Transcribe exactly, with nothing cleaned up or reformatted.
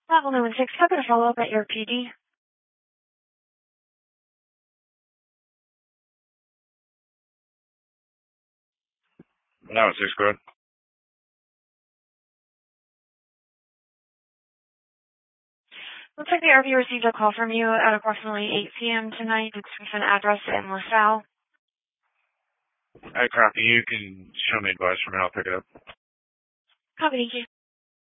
Level nine one six, how can I follow up at your P D? nine one six, go ahead. Looks like the R V received a call from you at approximately eight p.m. tonight. It's with an address in LaSalle. Alright, copy. You can show me advice from here. I'll pick it up. Copy, thank you.